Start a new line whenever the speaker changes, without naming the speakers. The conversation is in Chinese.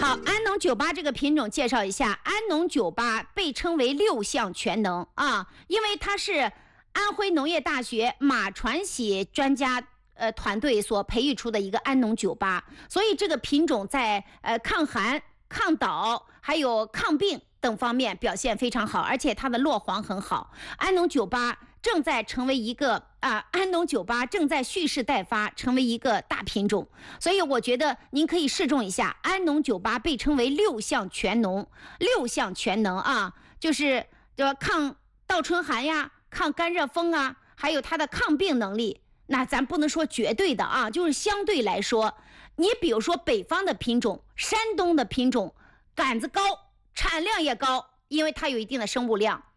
好，安农98这个品种介绍一下，安农98被称为6项全能啊，因为它是安徽农业大学马传喜专家团队所培育出的一个安农98，所以这个品种在抗寒、抗倒还有抗病等方面表现非常好，而且它的落黄很好。安农98正在成为一个安农98正在蓄势待发，成为一个大品种，所以我觉得您可以试种一下。安农98被称为6项全能，6项全能啊，就是抗倒春寒呀，抗干热风啊，还有它的抗病能力。那咱不能说绝对的啊，就是相对来说，你比如说北方的品种、山东的品种，杆子高，产量也高，因为它有一定的生物量。